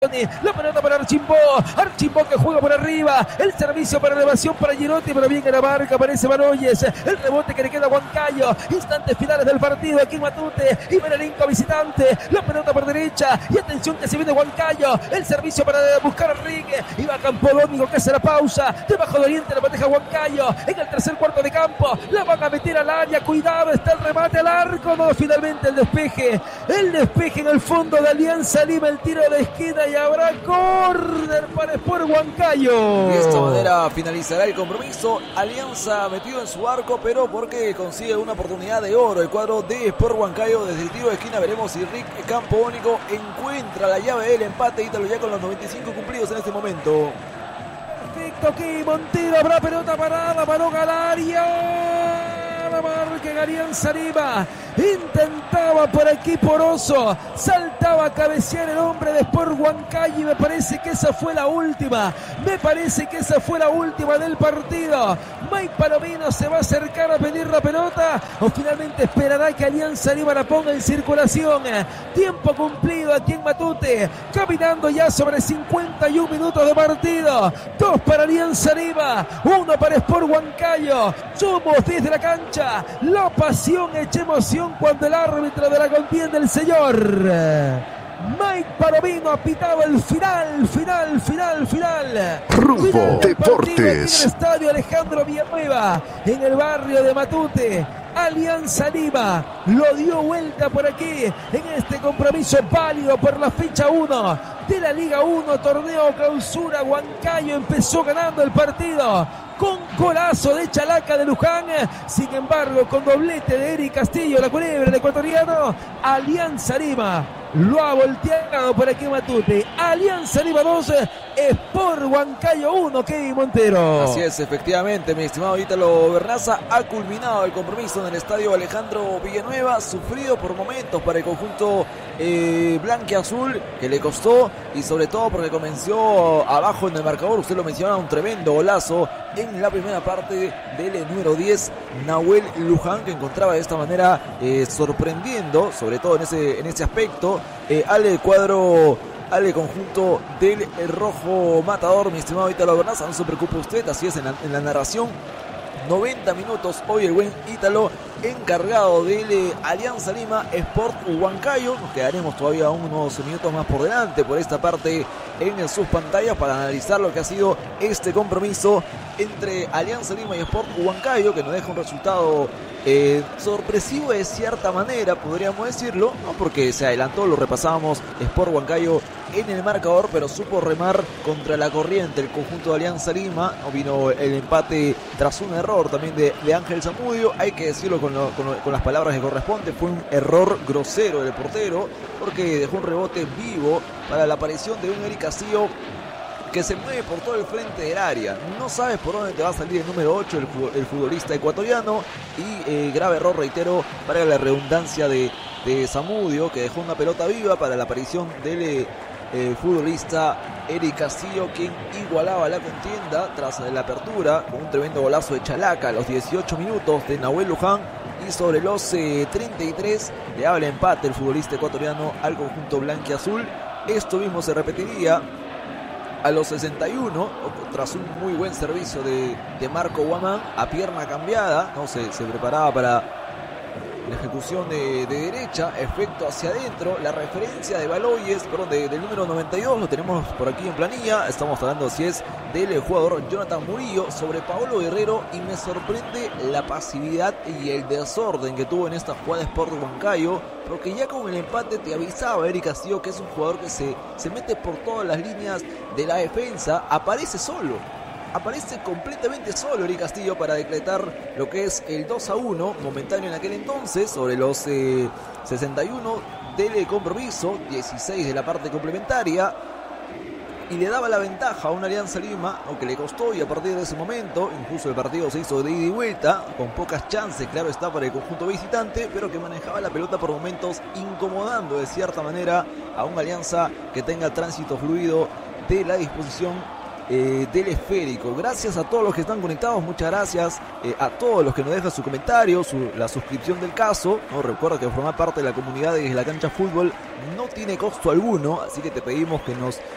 Giovanni, la pelota para Archimbó que juega por arriba, el servicio para elevación para Girotti, pero bien en la marca aparece Baloyes, el rebote que le queda a Huancayo, instantes finales del partido aquí en Matute, y Benelinco visitante, la pelota por derecha, y atención que se viene Huancayo, el servicio para buscar a Rigue, y va Campodónico que hace la pausa, debajo de Oriente la bandeja Huancayo, en el tercer cuarto de campo, la van a meter al área, cuidado, está el remate al arco, no, finalmente el despeje en el fondo de Alianza Lima, el tiro de esquina y habrá córner para Sport Huancayo. De esta manera finalizará el compromiso. Alianza metido en su arco, pero porque consigue una oportunidad de oro el cuadro de Sport Huancayo. Desde el tiro de esquina veremos si Rick Campodónico encuentra la llave del empate. Ítalo ya con los 95 cumplidos en este momento. Perfecto, aquí Montero, habrá pelota parada, balón al área, la marca en Alianza Lima, intentaba por aquí Poroso, saltaba a cabecear el hombre de Sport Huancayo y me parece que esa fue la última del partido. Mike Palomino se va a acercar a pedir la pelota o finalmente esperará que Alianza Lima la ponga en circulación. Tiempo cumplido aquí en Matute, caminando ya sobre 51 minutos de partido, 2 para Alianza Lima, 1 para Sport Huancayo. Somos desde la cancha, la pasión hecha emoción cuando el árbitro de la contienda, el señor Mike Palomino, ha pitado el final. Rumbo Deportes. En el estadio Alejandro Villanueva, en el barrio de Matute. Alianza Lima lo dio vuelta por aquí en este compromiso válido por la fecha 1 de la Liga 1, torneo clausura. Huancayo empezó ganando el partido con golazo de Chalaca de Luján, sin embargo con doblete de Eric Castillo, la culebra, el ecuatoriano. Alianza Lima lo ha volteado por aquí Matute. Alianza Lima 2, Sport Huancayo 1, Kevin Montero. Así es, efectivamente, mi estimado Ítalo Bernaza, ha culminado el compromiso en el estadio Alejandro Villanueva, sufrido por momentos para el conjunto blanquiazul, que le costó, y sobre todo porque comenzó abajo en el marcador. Usted lo mencionaba, un tremendo golazo en la primera parte del número 10, Nahuel Luján, que encontraba de esta manera sorprendiendo, sobre todo en ese aspecto, al conjunto del rojo matador. Mi estimado Ítalo Bernaza, no se preocupe usted, así es en la narración. 90 minutos hoy el buen Ítalo, encargado de Alianza Lima, Sport Huancayo. Nos quedaremos todavía unos minutos más por delante por esta parte en sus pantallas para analizar lo que ha sido este compromiso entre Alianza Lima y Sport Huancayo, que nos deja un resultado sorpresivo de cierta manera, podríamos decirlo, ¿no? Porque se adelantó, lo repasábamos, Sport Huancayo en el marcador, pero supo remar contra la corriente el conjunto de Alianza Lima. No vino el empate tras un error también de Ángel Zamudio, hay que decirlo con las palabras que corresponde. Fue un error grosero del portero, porque dejó un rebote vivo para la aparición de un Eric Castillo que se mueve por todo el frente del área. No sabes por dónde te va a salir el número 8, el futbolista ecuatoriano, y grave error, reitero, para la redundancia de Zamudio, que dejó una pelota viva para la aparición del futbolista Eric Castillo, quien igualaba la contienda tras la apertura con un tremendo golazo de Chalaca a los 18 minutos de Nahuel Luján, y sobre los 33 le daba el empate el futbolista ecuatoriano al conjunto blanquiazul. Esto mismo se repetiría a los 61, tras un muy buen servicio de Marco Guamán a pierna cambiada, ¿no? Se preparaba para la ejecución de derecha, efecto hacia adentro, la referencia de Baloyes, del número 92, lo tenemos por aquí en planilla. Estamos hablando, si es del jugador Jonathan Murillo sobre Paolo Guerrero, y me sorprende la pasividad y el desorden que tuvo en esta jugada Sport Huancayo, porque ya con el empate te avisaba Eric Castillo que es un jugador que se mete por todas las líneas de la defensa, aparece completamente solo Eric Castillo para decretar lo que es el 2-1 momentáneo en aquel entonces sobre los 61 del compromiso, 16 de la parte complementaria, y le daba la ventaja a una Alianza Lima, aunque le costó, y a partir de ese momento incluso el partido se hizo de ida y vuelta, con pocas chances, claro está, para el conjunto visitante, pero que manejaba la pelota por momentos, incomodando de cierta manera a una Alianza que tenga tránsito fluido de la disposición del esférico. Gracias a todos los que están conectados, muchas gracias a todos los que nos dejan su comentario, la suscripción del caso, ¿no? Recuerda que formar parte de la comunidad de La Cancha Fútbol no tiene costo alguno, así que te pedimos que nos